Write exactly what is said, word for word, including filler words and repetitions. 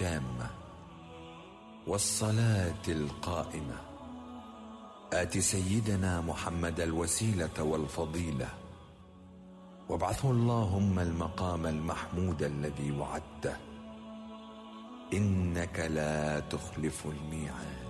التامة والصلاة القائمة آت سيدنا محمد الوسيلة والفضيلة وابعثه اللهم المقام المحمود الذي وعدته إنك لا تخلف الميعاد.